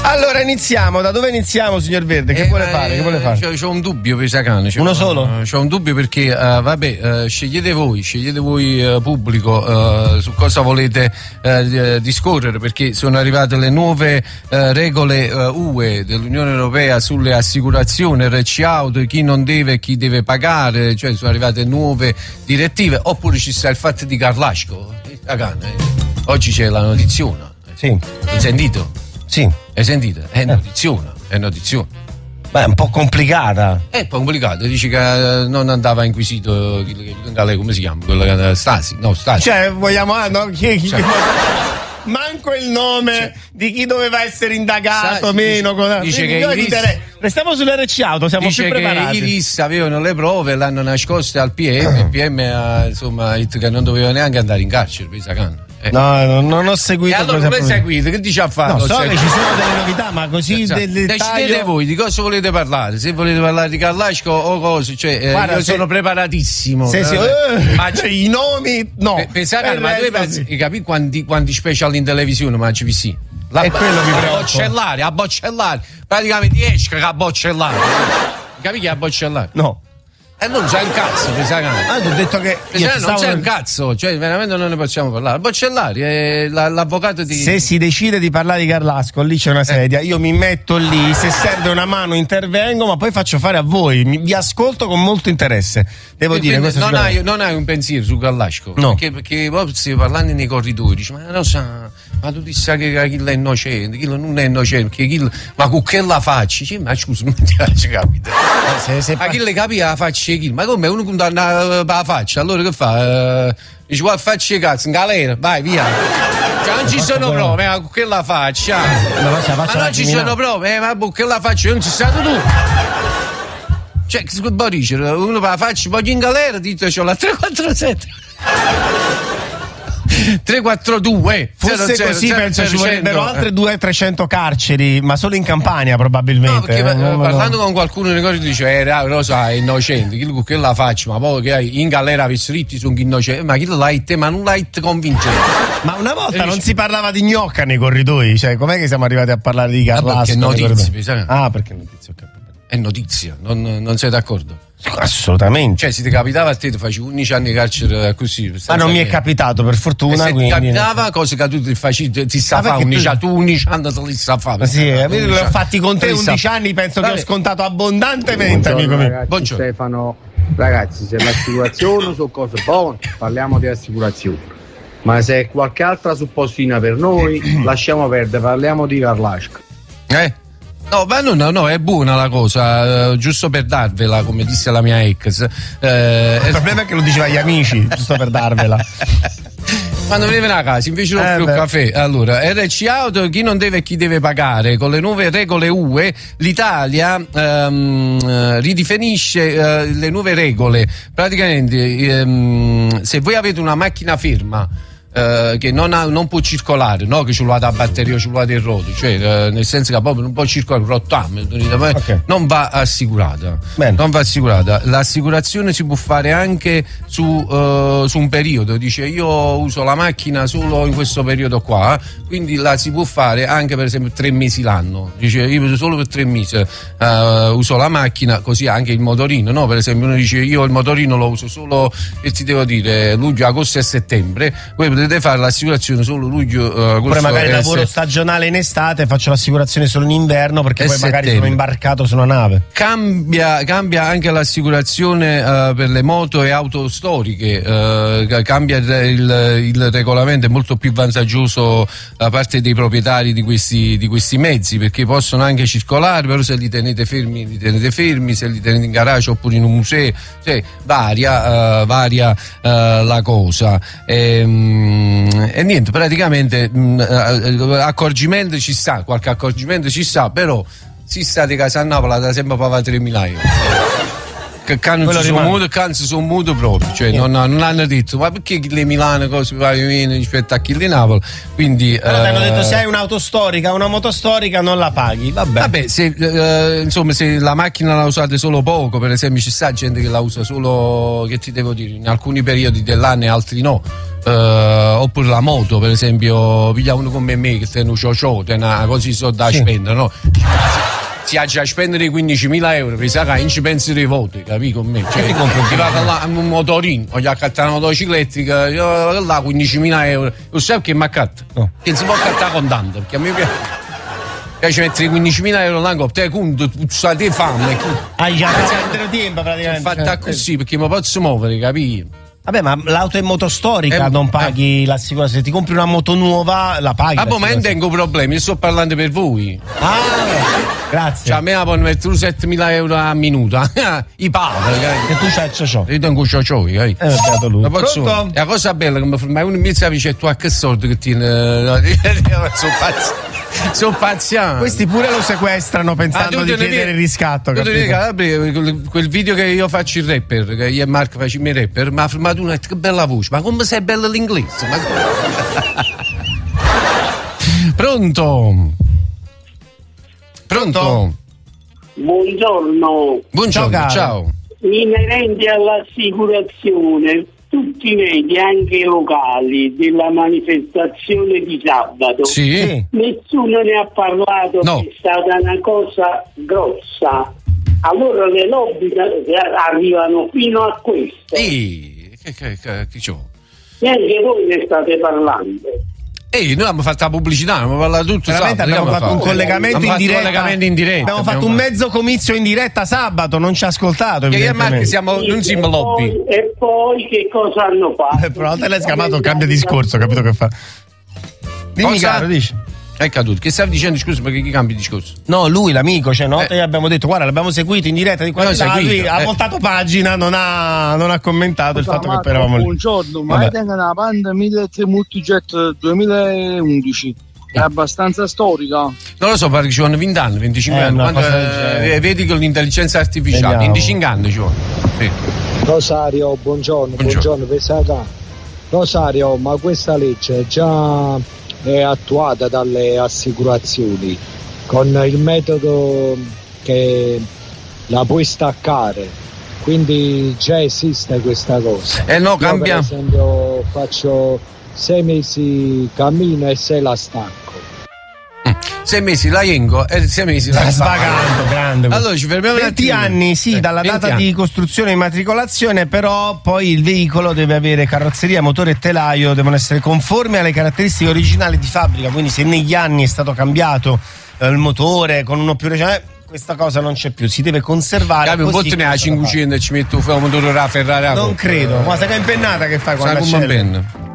Allora iniziamo, da dove iniziamo, signor Verde? Che vuole fare? Che vuole fare? C'ho un dubbio per Sacane. Uno solo? C'ho un dubbio perché, scegliete voi pubblico, su cosa volete discorrere, perché sono arrivate le nuove regole UE dell'Unione Europea sulle assicurazioni, RC auto, chi non deve e chi deve pagare, cioè sono arrivate nuove direttive, oppure ci sta il fatto di Carlasco. Sacane, oggi c'è la notiziona. Sì. Hai sentito? Sì. Hai sentito? È notiziona. Beh, è un po' complicata. È un po' complicato, dice che non andava inquisito, come si chiama? Quello Stasi. Cioè, vogliamo. Manco il nome di chi doveva essere indagato, meno. Dice che restiamo sull'RC auto, siamo più preparati. Dice che i RIS avevano le prove, l'hanno nascoste al PM. Il PM ha detto che non doveva neanche andare in carcere per Sacane. No, non ho seguito. E allora come seguite? Che dice a fare? No, so che ci sono delle novità, ma così del dettaglio. Decidete voi di cosa volete parlare. Se volete parlare di Carlasco o cose, cioè guarda, io sono preparatissimo. Ma c'è i nomi, no. Pensate, ma tu pensi, capi quanti special in televisione mangi sì? È quello che preoccupa. A boccellare, praticamente esce che a boccellare. Capi che è a boccellare? No. Non c'è un cazzo, mi sa che. Ti ho detto che non c'è un cazzo, cioè veramente non ne possiamo parlare. Bocellari è l'avvocato di. Se si decide di parlare di Carlasco, lì c'è una sedia, io mi metto lì, se serve una mano intervengo, ma poi faccio fare a voi, vi ascolto con molto interesse. Devo dire, non hai un pensiero su Carlasco? No. Perché poi stai parlando nei corridoi, dici, ma tu ti sai che chi è innocente, chi non è innocente, ma con che la faccia? Ma scusa, non ti piace capire. Ma chi le capi la faccia? Ma come uno condanna la faccia, allora che fa? Dice guarda faccia cazzo in galera, vai via. Cioè, non ci sono prove, ma con che la faccia? Ma non ci sono prove, ma con che la faccia? Non ci sei stato tu. Cioè, che si può dire? Uno la faccia, poi in galera, dite c'ho la 347. 342 fosse 00, così 000, penso 000, ci vorrebbero altre 200-300 carceri, ma solo in Campania probabilmente. No, perché parlando con qualcuno nei corridoi dice Rosa è innocente, che la faccio, ma poi che in galera avessi ritti sono innocente, ma chi l'hai te, ma non l'hai convincente. Ma una volta non si parlava di gnocca nei corridoi, cioè com'è che siamo arrivati a parlare di Carlasco? Perché notizie, perché notizie, ho capito. È notizia, non sei d'accordo? Assolutamente. Cioè, se ti capitava a te, tu facevi 11 anni di carcere così. Ma non mi è capitato, per fortuna. Se ti capitava, cose che tu ti sa fare 11 anni, tu 11 anni te li sa fare. Sì, l'ho fatti con te 11 anni, penso che ho scontato abbondantemente, amico mio. Ragazzi, buongiorno. Stefano, ragazzi, se l'assicurazione sono cose buone, parliamo di assicurazione. Ma se è qualche altra suppostina per noi, lasciamo perdere, parliamo di Carlasco. No, è buona la cosa, giusto per darvela, come disse la mia ex. Il problema è che lo diceva agli amici, giusto per darvela. Quando venivano a casa, invece non più caffè. Allora, RC auto, chi non deve e chi deve pagare. Con le nuove regole UE, l'Italia ridefinisce le nuove regole. Praticamente, se voi avete una macchina ferma, che non può circolare, no? Che ci vuole a batteria o ci vuole il roto, cioè nel senso che proprio non può circolare, non va assicurata. Non va assicurata. L'assicurazione si può fare anche su un periodo, dice io uso la macchina solo in questo periodo qua, quindi la si può fare anche per esempio 3 mesi l'anno, dice io uso solo per 3 mesi uso la macchina, così anche il motorino, no? Per esempio uno dice io il motorino lo uso solo, che ti devo dire, luglio, agosto e settembre, voi potete fare l'assicurazione solo luglio, agosto. Pure magari lavoro stagionale in estate, faccio l'assicurazione solo in inverno perché poi magari sono imbarcato su una nave. Cambia anche l'assicurazione per le moto e auto storiche, cambia il regolamento, è molto più vantaggioso da parte dei proprietari di questi mezzi, perché possono anche circolare, però se li tenete fermi, se li tenete in garage oppure in un museo, cioè varia la cosa. E niente, praticamente accorgimento ci sta, qualche accorgimento ci sta, però si sta di casa a Napoli da sempre pagare 3.000 euro. Che sono muto proprio, cioè non hanno detto ma perché le Milano cose paghi meno rispetto a chi di Napoli, quindi però ti hanno detto se hai un'auto storica, una moto storica non la paghi, vabbè se insomma se la macchina la usate solo poco, per esempio ci sta gente che la usa solo, che ti devo dire, in alcuni periodi dell'anno e altri no, oppure la moto, per esempio, piglia uno come me che tiene un ciò, così so da spendere, no? Si ha già a spendere 15.000 euro, per sa che non ci pensi dei voti, capi con me? Cioè, ti va là un motorino, voglio accattare una motocicletta, io là 15.000 euro, lo sai che mi accatta? No. Che non si può accattare con tanto, perché a me piace mettere 15.000 euro là, te conto, tu sai di fame. Hai già fatto tempo praticamente. Sono fatta così, perché mi posso muovere, capi? Vabbè, ma l'auto è moto storica, non paghi l'assicurazione. Se ti compri una moto nuova, la paghi. Ah, ma non tengo problemi, sto parlando per voi. Grazie. Cioè, a me la possono mettere 7.000 euro a minuto. I padri, che tu c'hai ciò. Io tengo ciò, capi? Beato lui. Pronto? La cosa bella che mi fa, ma uno mi dice, tu a che soldi che tiene? Sono pazziano. Questi pure lo sequestrano pensando di chiedere il riscatto. Quel video che io faccio il rapper, che io e Marco facciamo il rapper, mi ha fermato uno e che bella voce, ma come sei bella l'inglese? Pronto? Buongiorno, ciao. Inerenti all'assicurazione, tutti i media, anche locali, della manifestazione di sabato, nessuno ne ha parlato, no. È stata una cosa grossa. Allora le lobby arrivano fino a questo. E anche voi ne state parlando. Noi abbiamo fatto la pubblicità, abbiamo parlato tutto sabato. Abbiamo fatto un collegamento in diretta. Abbiamo fatto un mezzo comizio in diretta sabato, non ci ha ascoltato. Io e Marco non siamo lobby. E poi che cosa hanno fatto? Però te l'hai scamato, cambia discorso, capito che fa? Dimmi caro, dici. È caduto. Che stavi dicendo, scusa, perché chi cambi discorso? No, lui, l'amico, e abbiamo detto, guarda, l'abbiamo seguito in diretta di qua. Lui ha voltato pagina, non ha commentato il fatto che poi eravamo lì. Buongiorno, ma tengo una Panda 1300 Multijet 2011. È abbastanza storica. Non lo so, perché ci vogliono 20 anni, 25 anni. Vedi con l'intelligenza artificiale, 25 anni ci vuole. Sì. Rosario, buongiorno, Pesata. Rosario, ma questa legge già è attuata dalle assicurazioni con il metodo che la puoi staccare, quindi già esiste questa cosa. No, cambia. Io per esempio faccio 6 mesi cammino e 6 la stacco. 6 mesi la yengo e 6 mesi la svagando, grande. Allora ci fermiamo 20 anni, dalla data di costruzione e immatricolazione, però poi il veicolo deve avere carrozzeria, motore e telaio, devono essere conformi alle caratteristiche originali di fabbrica, quindi se negli anni è stato cambiato il motore con uno più recente, questa cosa non c'è più, si deve conservare. Capi, un po' te ne ha 500 e ci metto un motore a Ferrari. Non credo, ma sai che è impennata che fai con la penna?